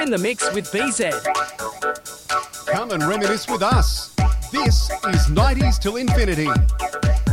in the mix with BZ. Come and reminisce with us. This is 90s till infinity.